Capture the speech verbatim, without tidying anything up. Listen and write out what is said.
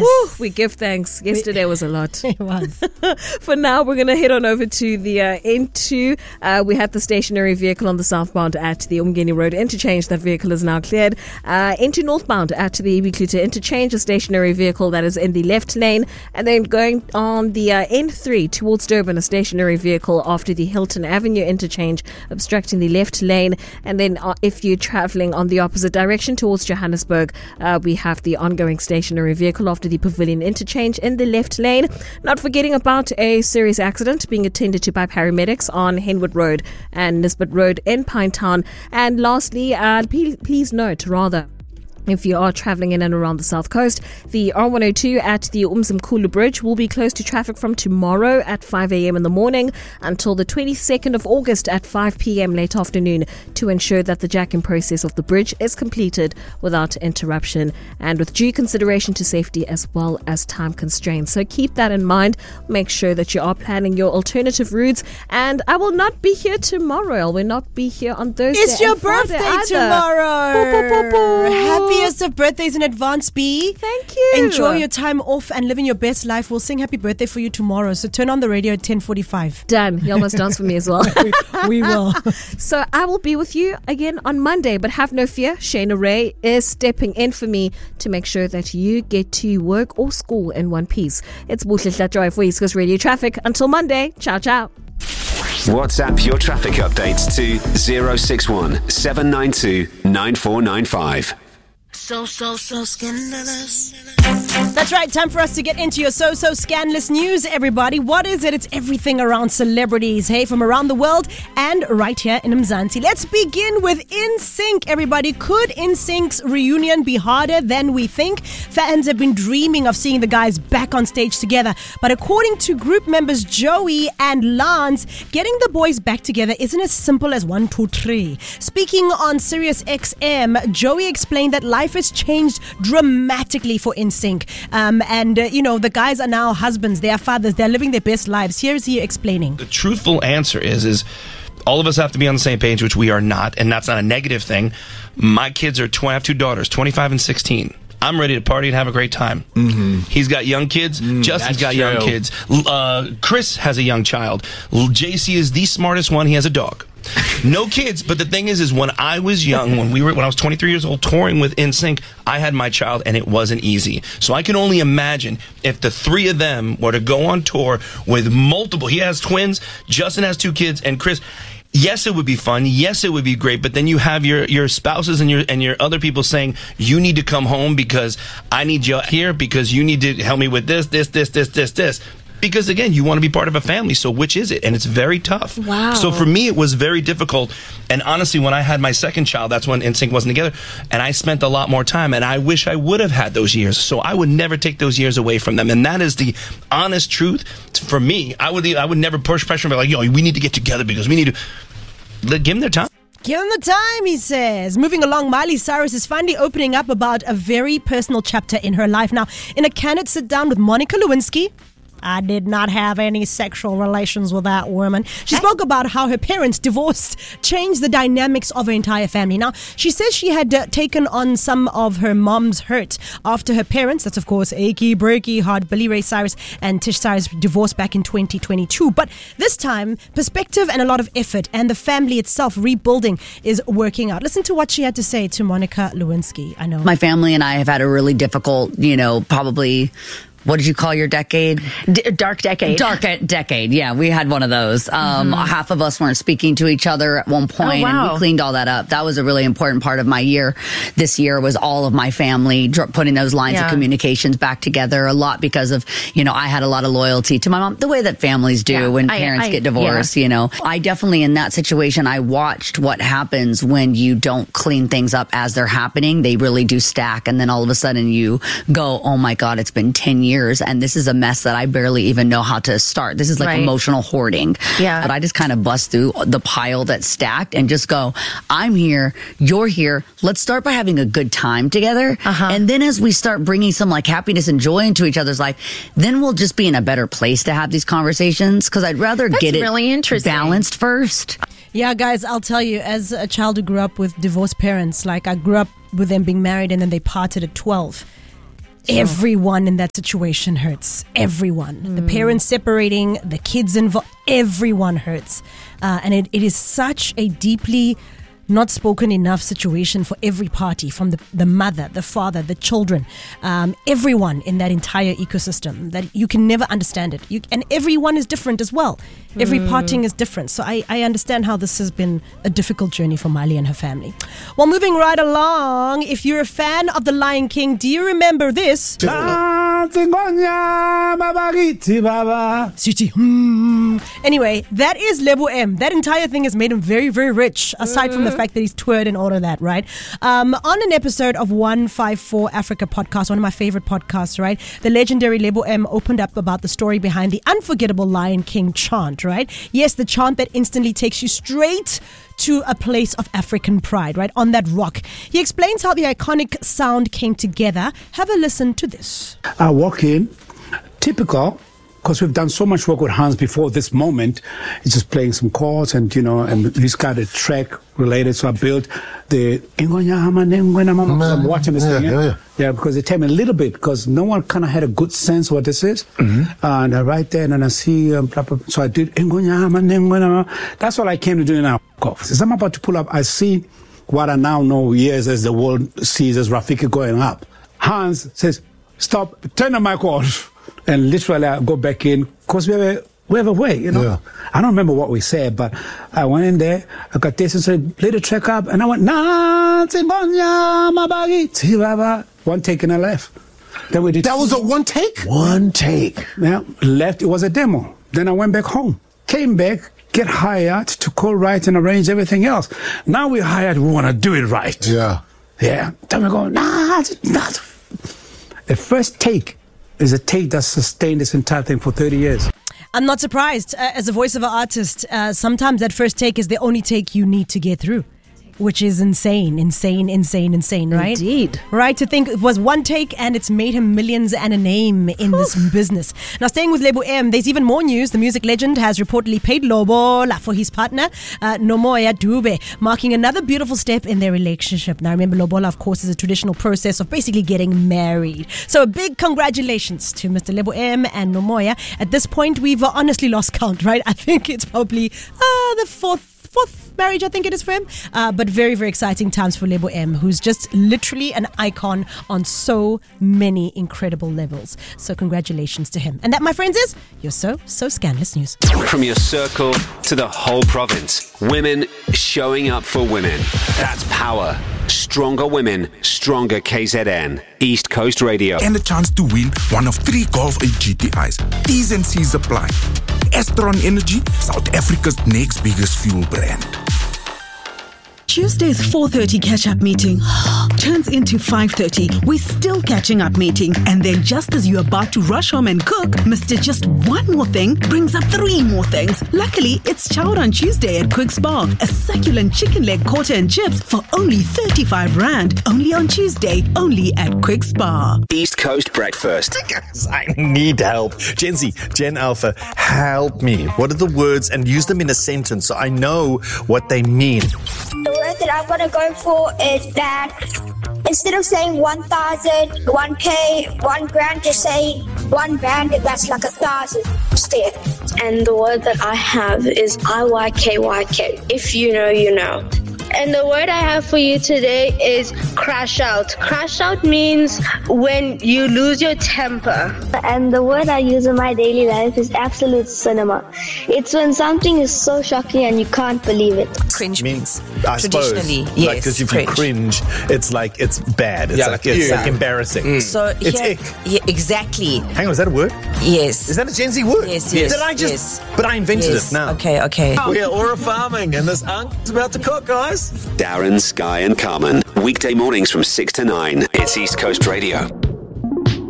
Yes. Woo, we give thanks. Yesterday was a lot. It was. For now, we're going to head on over to the uh, N two. Uh, we had the stationary vehicle on the southbound at the Umgeni Road interchange. That vehicle is now cleared. Uh, N two northbound at the Ibikluta interchange, a stationary vehicle that is in the left lane. And then going on the uh, N three towards Durban, a stationary vehicle after the Hilton Avenue interchange, obstructing the left lane. And then uh, if you're traveling on the opposite direction towards Johannesburg, uh, we have the ongoing stationary vehicle after the Pavilion interchange in the left lane. Not forgetting about a serious accident being attended to by paramedics on Henwood Road and Nisbet Road in Pinetown. And lastly, uh, please, please note rather, if you are travelling in and around the South Coast, the R one oh two at the Umzimkhulu Bridge will be closed to traffic from tomorrow at five a.m. in the morning until the twenty-second of August at five p.m. late afternoon to ensure that the jacking process of the bridge is completed without interruption and with due consideration to safety as well as time constraints. So keep that in mind. Make sure that you are planning your alternative routes. And I will not be here tomorrow. I will not be here on Thursday. It's your and Friday birthday either. tomorrow. Boop, boop, boop, boop. Happy Happiest of birthdays in advance, B. Thank you. Enjoy your time off and living your best life. We'll sing happy birthday for you tomorrow. So turn on the radio at ten forty-five. Done. You almost dance for me as well. we, we will. So I will be with you again on Monday, but have no fear. Shayna Ray is stepping in for me to make sure that you get to work or school in one piece. It's Buhle Joy for East Coast Radio Traffic. Until Monday, ciao, ciao. WhatsApp your traffic updates to zero six one seven nine two nine four nine five. So, so, so scandalous. That's right. Time for us to get into your so-so scandalous news, everybody. What is it? It's everything around celebrities, hey, from around the world and right here in Mzansi. Let's begin with NSYNC, everybody. Could NSYNC's reunion be harder than we think? Fans have been dreaming of seeing the guys back on stage together. But according to group members Joey and Lance, getting the boys back together isn't as simple as one, two, three. Speaking on Sirius X M, Joey explained that life has changed dramatically for NSYNC. Um, and, uh, you know, the guys are now husbands, they are fathers, they're living their best lives. Here's he explaining. The truthful answer is, is all of us have to be on the same page, which we are not, and that's not a negative thing. My kids are, tw- I have two daughters, twenty-five and sixteen. I'm ready to party and have a great time. Mm-hmm. He's got young kids. Mm, Justin's got true. young kids. Uh, Chris has a young child. J C is the smartest one. He has a dog. No kids, but the thing is, is when I was young, when we were, when I was twenty-three years old, touring with NSYNC, I had my child, and it wasn't easy. So I can only imagine if the three of them were to go on tour with multiple. He has twins, Justin has two kids, and Chris. Yes, it would be fun. Yes, it would be great. But then you have your, your spouses and your and your other people saying, you need to come home because I need you here because you need to help me with this, this, this, this, this, this. Because, again, you want to be part of a family, so which is it? And it's very tough. Wow. So for me, it was very difficult. And honestly, when I had my second child, that's when NSYNC wasn't together, and I spent a lot more time, and I wish I would have had those years. So I would never take those years away from them. And that is the honest truth. For me, I would I would never push pressure and be like, yo, we need to get together because we need to let, give them their time. Give him the time, he says. Moving along, Miley Cyrus is finally opening up about a very personal chapter in her life. Now, in a candid sit-down with Monica Lewinsky, I did not have any sexual relations with that woman. She spoke about how her parents divorced changed the dynamics of her entire family. Now, she says she had uh, taken on some of her mom's hurt after her parents, that's of course achy, breaky, hard Billy Ray Cyrus and Tish Cyrus, divorced back in twenty twenty-two. But this time, perspective and a lot of effort, and the family itself rebuilding is working out. Listen to what she had to say to Monica Lewinsky. I know. My family and I have had a really difficult, you know, probably... What did you call your decade? D- dark decade. Dark decade. Yeah, we had one of those. Um, mm-hmm. Half of us weren't speaking to each other at one point, oh, wow. and we cleaned all that up. That was a really important part of my year. This year was all of my family dr- putting those lines yeah. of communications back together. A lot because of, you know, I had a lot of loyalty to my mom, the way that families do yeah. when I, parents I, get divorced. Yeah. You know, I definitely in that situation, I watched what happens when you don't clean things up as they're happening. They really do stack, and then all of a sudden you go, "Oh my God, it's been ten years." Years, and this is a mess that I barely even know how to start. This is like right. emotional hoarding. Yeah. But I just kind of bust through the pile that's stacked and just go, I'm here, you're here. Let's start by having a good time together. Uh-huh. And then as we start bringing some like happiness and joy into each other's life, then we'll just be in a better place to have these conversations. Because I'd rather that's get it really interesting. balanced first. Yeah, guys, I'll tell you, as a child who grew up with divorced parents, like I grew up with them being married and then they parted at twelve. Everyone in that situation hurts. Everyone. Mm. The parents separating, the kids involved, everyone hurts. Uh, and it, it is such a deeply not spoken enough situation for every party, from the, the mother, the father, the children, um, everyone in that entire ecosystem, that you can never understand it. You, and everyone is different as well. Every mm. parting is different. So I, I understand how this has been a difficult journey for Mali and her family. Well, moving right along, if you're a fan of The Lion King, do you remember this? Anyway, that is Lebo M. That entire thing has made him very, very rich, aside from the fact that he's toured and all of that, right? Um, on an episode of one fifty-four Africa podcast, one of my favorite podcasts, right? The legendary Lebo M opened up about the story behind the unforgettable Lion King chant, right? Yes, the chant that instantly takes you straight to a place of African pride, right? On that rock. He explains how the iconic sound came together. Have a listen to this. I walk in, typical, because we've done so much work with Hans before this moment. He's just playing some chords and, you know, and he's got a track related. So I built the I'm watching this yeah, thing. Yeah, yeah. yeah, because they tell me a little bit, because no one kind of had a good sense of what this is. Mm-hmm. And I write there and then I see, um, blah, blah, so I did, that's what I came to do now. As I'm about to pull up, I see what I now know years as the world sees as Rafiki going up. Hans says, stop, turn the mic off. And literally I go back in, because we have a, we have a way, you know. Yeah. I don't remember what we said, but I went in there, I got this and said, play the track up, and I went, nah, one take and I left. Then we did. That was a one take? One take. Yeah, left, it was a demo. Then I went back home, came back, get hired to co-write and arrange everything else. Now we're hired, we want to do it right. Yeah. Yeah. Then we go, nah, nah. The first take is a take that sustained this entire thing for thirty years. I'm not surprised. Uh, as a voiceover artist, uh, sometimes that first take is the only take you need to get through, which is insane, insane, insane, insane, right? Indeed. Right, to think it was one take and it's made him millions and a name in Oof. this business. Now, staying with Lebo M, there's even more news. The music legend has reportedly paid Lobola for his partner, uh, Nomoya Dube, marking another beautiful step in their relationship. Now, remember, Lobola, of course, is a traditional process of basically getting married. So, a big congratulations to Mister Lebo M and Nomoya. At this point, we've uh, honestly lost count, right? I think it's probably uh, the fourth, fourth marriage, I think it is for him. Uh, but very, very exciting times for Lebo M, who's just literally an icon on so many incredible levels. So congratulations to him. And that, my friends, is your So, So Scandalous News. From your circle to the whole province, women showing up for women. That's power. Stronger women, stronger K Z N. East Coast Radio. And a chance to win one of three Golf eight G T Is. T's and C's apply. Astron Energy, South Africa's next biggest fuel brand. Tuesday's four thirty catch-up meeting turns into five thirty. We're still catching up meeting. And then just as you're about to rush home and cook, Mister Just One More Thing brings up three more things. Luckily, it's Chowd on Tuesday at Quick's Bar. A succulent chicken leg quarter and chips for only thirty-five rand. Only on Tuesday, only at Quick's Bar. East Coast Breakfast. I need help. Gen Z, Gen Alpha, help me. What are the words, and use them in a sentence so I know what they mean. The word that I'm going to go for is band. Instead of saying one thousand, one K, one grand, just say one band. That's like a thousand instead. And the word that I have is I Y K Y K. If you know, you know. And the word I have for you today is crash out. Crash out means when you lose your temper. And the word I use in my daily life is absolute cinema. It's when something is so shocking and you can't believe it. Cringe means, I traditionally, suppose, yes, like, because if cringe. you cringe, it's like it's bad. It's Yeah, like it's yeah. like embarrassing. Mm. So it's here, ick. Yeah, exactly. Hang on, is that a word? Yes. Is that a Gen Z word? Yes, yes. Did I just? Yes. But I invented yes. it now. Okay, okay. We're Aura Farming, and this unc's about to cook, guys. Darren, Sky, and Carmen. Weekday mornings from six to nine. It's East Coast Radio.